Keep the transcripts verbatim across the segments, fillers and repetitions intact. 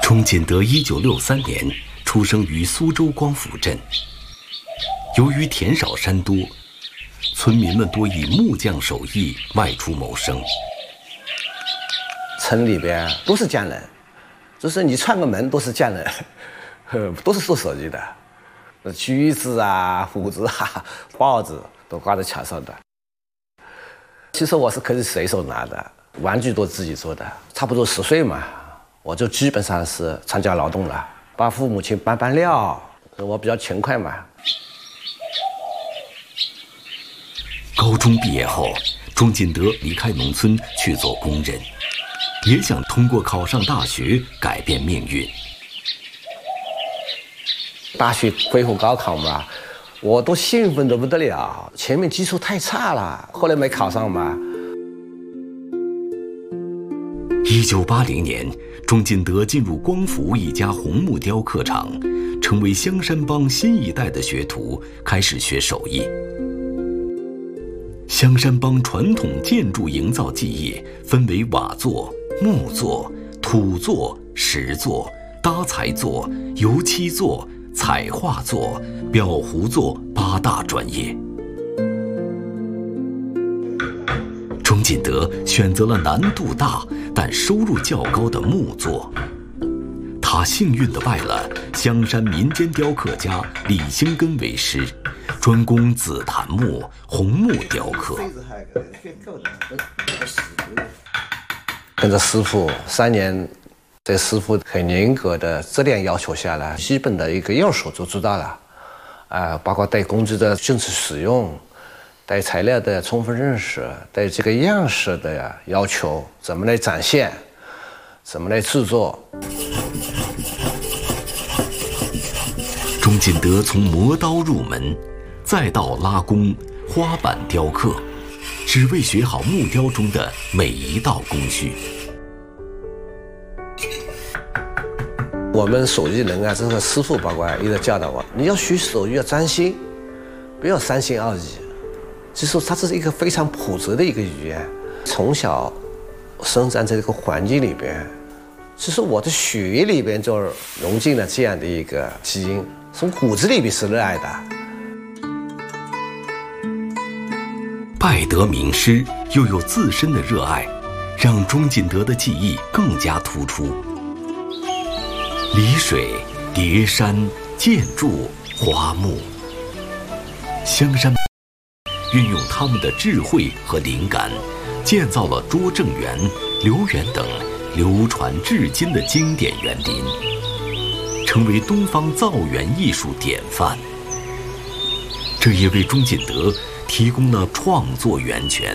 钟锦德一九六三年出生于苏州光府镇。由于田少山多，村民们多以木匠手艺外出谋生。 村里边都是匠人，就是你串个门都是匠人，都是做手艺的，锯子啊、斧子啊、刨子都挂在墙上的。其实我是可以随手拿的，玩具都自己做的。差不多十岁嘛，我就基本上是参加劳动了，帮父母亲搬搬料。我比较勤快嘛。 高中毕业后，钟锦德离开农村去做工人，也想通过考上大学改变命运。 大学恢复高考嘛，我都兴奋得不得了，前面基础太差了，后来没考上嘛。 一九八零年，钟锦德进入光府一家红木雕刻厂，成为香山帮新一代的学徒，开始学手艺。香山帮传统建筑营造技艺分为瓦作、木作、土作、石作、搭材作、油漆作、彩画作、裱糊作八大专业。钟锦德选择了难度大但收入较高的木作。他幸运地拜了香山民间雕刻家李兴根为师，专攻紫檀木、红木雕刻。 跟着师傅三年，这师傅很严格的质量要求下来，基本的一个要素就知道了，啊、呃，包括对工具的正确使用，对材料的充分认识，对这个样式的要求，怎么来展现，怎么来制作。 钟锦德从磨刀入门，再到拉弓、花板雕刻，只为学好木雕中的每一道工序。 我们手艺人啊，这个师傅包括一直教导我，你要学手艺要专心，不要三心二意。其实它这是一个非常朴质的一个语言。从小生长在这个环境里边，其实我的血液里边就融进了这样的一个基因，从骨子里边是热爱的。 拜得名师，又有自身的热爱，让钟锦德的技艺更加突出。离水、叠山、建筑、花木，香山运用他们的智慧和灵感，建造了拙政园、留园等流传至今的经典园林，成为东方造园艺术典范。这也为钟锦德提供了创作源泉。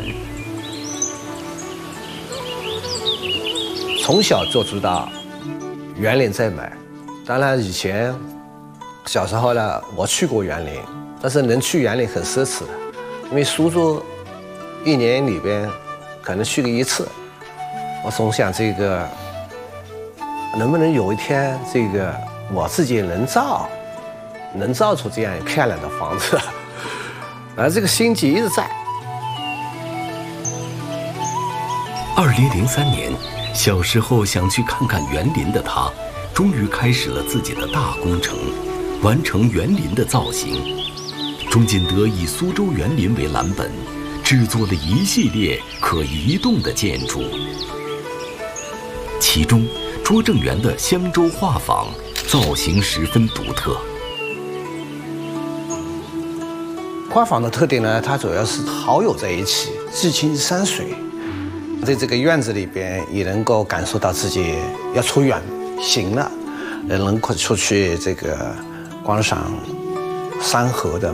从小就知道园林在美，当然以前小时候呢，我去过园林，但是能去园林很奢侈的，因为苏州一年里边可能去个一次。我总想这个能不能有一天，这个我自己能造，能造出这样漂亮的房子，而这个心结一直在。 二零零三年，小时候想去看看园林的他，终于开始了自己的大工程，完成园林的造型。钟锦德以苏州园林为蓝本，制作了一系列可移动的建筑。其中，拙政园的香洲画舫造型十分独特。 画舫的特点呢，它主要是好友在一起，寄情山水，在这个院子里边也能够感受到自己要出远行了，能够出去这个观赏山河的